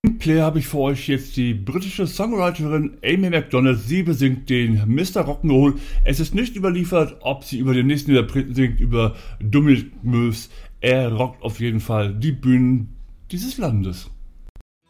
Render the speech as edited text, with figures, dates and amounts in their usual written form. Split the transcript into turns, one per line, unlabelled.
Player habe ich für euch jetzt die britische Songwriterin Amy Macdonald. Sie besingt den Mr. Rock'n'Roll. Es ist nicht überliefert, ob sie über den nächsten Interpreten singt, über Dominic Moves. Er rockt auf jeden Fall die Bühnen dieses Landes.